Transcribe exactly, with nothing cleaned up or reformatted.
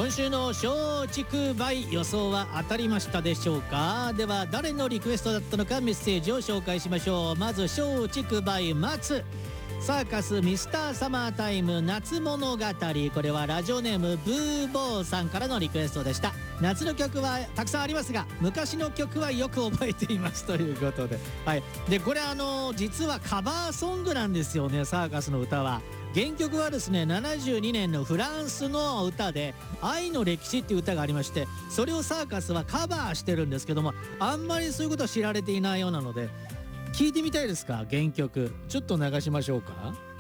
今週の松竹梅予想は当たりましたでしょうか。では誰のリクエストだったのかメッセージを紹介しましょう。まず松竹梅松サーカスミスターサマータイム夏物語、これはラジオネームブーボーさんからのリクエストでした。夏の曲はたくさんありますが昔の曲はよく覚えていますということで、はい、でこれあの実はカバーソングなんですよね。サーカスの歌は原曲はですねななじゅうにねんのフランスの歌で愛の歴史っていう歌がありまして、それをサーカスはカバーしてるんですけども、あんまりそういうことは知られていないようなので聞いてみたいですか。原曲ちょっと流しましょうか。